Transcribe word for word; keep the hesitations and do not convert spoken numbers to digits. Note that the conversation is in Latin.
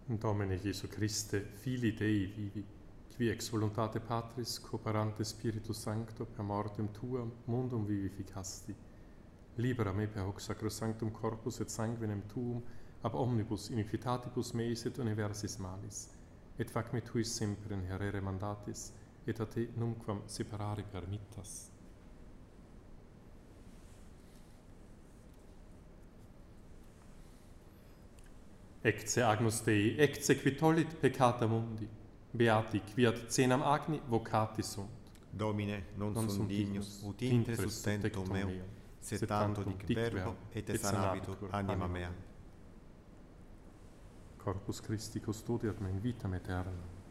Domine Gesù Christe, Filii Dei vivi, qui ex voluntate Patris, cooperante Spiritus Sancto, per mortem Tuam, mundum vivificasti. Libera me per hoc sacrosanctum corpus et sanguinem Tuum, ab omnibus iniquitatibus meis et universis malis, et fac me tuis semper inherere mandatis, et a te numquam separare permittas. Ecce Agnus Dei, ecce qui tollit peccata mundi, beati qui ad cenam agni vocati sunt. Domine, non, Non sum sum dignus, dignus, ut intre intre sustento meo, sed tanto dic verbo, et sanabitur anima mea. Corpus Christi custodiat me in vitam aeternam.